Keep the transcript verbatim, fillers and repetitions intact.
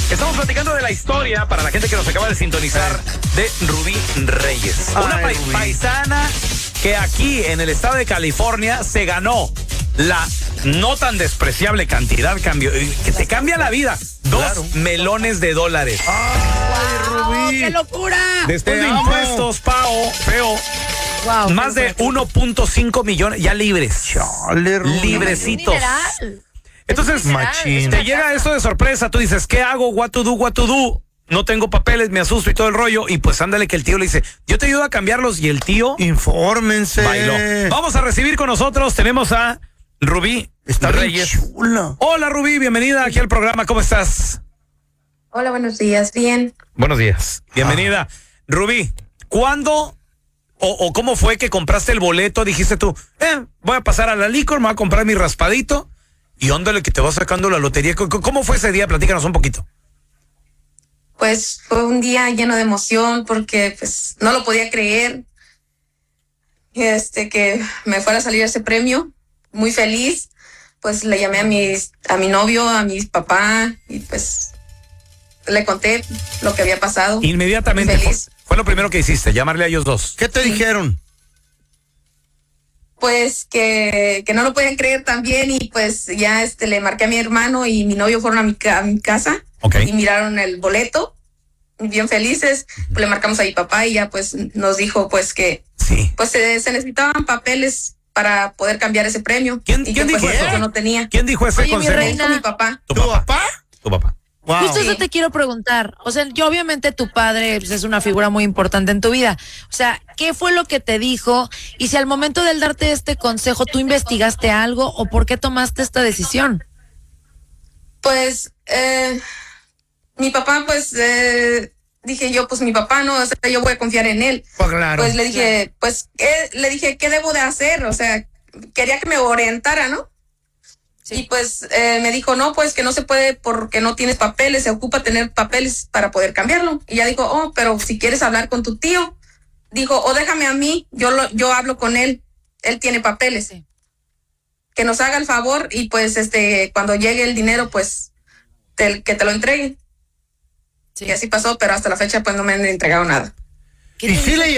Estamos platicando de la historia, para la gente que nos acaba de sintonizar, de Rubí Reyes. Una Ay, pa- Rubí. paisana que aquí en el estado de California se ganó la no tan despreciable cantidad, cambio, que te cambia la vida. Dos Claro. melones de dólares. Ay, Rubí. ¡Qué locura! Después Te de amo. impuestos, Pao, feo, Wow, más de uno punto cinco millones ya libres. Chale, Rubí. Librecitos. Entonces, Machín. te llega esto de sorpresa, tú dices, ¿qué hago? What to do, what to do? No tengo papeles, me asusto y todo el rollo. Y pues ándale que el tío le dice, yo te ayudo a cambiarlos. Y el tío Infórmense. bailó. Vamos a recibir con nosotros, tenemos a Rubí Está bien Reyes. chula. Hola Rubí, bienvenida aquí al programa, ¿cómo estás? Hola, buenos días, bien. Buenos días, bienvenida. Rubí, ¿cuándo o, o cómo fue que compraste el boleto? Dijiste tú, eh, voy a pasar a la licor, me voy a comprar mi raspadito. Y óndale que te va sacando la lotería. ¿Cómo- ¿Cómo fue ese día? Platícanos un poquito. Pues fue un día lleno de emoción porque pues no lo podía creer. Este que me fuera a salir ese premio, muy feliz. Pues le llamé a mis a mi novio, a mi papá y pues le conté lo que había pasado. Inmediatamente fue, Feliz. fue lo primero que hiciste, llamarle a ellos dos. ¿Qué te dijeron? Pues que, que no lo podían creer también y pues ya este le marqué a mi hermano y mi novio fueron a mi, ca- a mi casa Ok. y miraron el boleto, bien felices. Pues le marcamos a mi papá y ya pues nos dijo pues que Sí. pues se, se necesitaban papeles para poder cambiar ese premio. ¿Quién- y quién que, pues, dijo eso? nosotros no tenía. ¿Quién dijo ese Oye, mi consejo? reina. Dijo mi papá. Tu ¿Tu papá. papá? Tu papá. Wow. Justo eso Sí. te quiero preguntar. O sea, yo obviamente tu padre pues, es una figura muy importante en tu vida. O sea, ¿qué fue lo que te dijo? Y si al momento de él darte este consejo, tú investigaste algo o por qué tomaste esta decisión. Pues eh, mi papá pues eh, dije yo pues mi papá no, o sea, yo voy a confiar en él. Pues claro. Pues le dije, pues, ¿qué? Le dije, ¿qué debo de hacer? O sea, quería que me orientara, ¿no? Sí. Y pues eh, me dijo, no, pues que no se puede porque no tienes papeles, se ocupa tener papeles para poder cambiarlo. Y ya dijo, oh, pero si quieres hablar con tu tío, dijo, o déjame a mí, yo lo, yo hablo con él, él tiene papeles. Sí. Que nos haga el favor y pues este, cuando llegue el dinero, pues, te- que te lo entreguen. Sí. Y así pasó, pero hasta la fecha pues no me han entregado nada. ¿Qué ¿Y te sí dijo le tu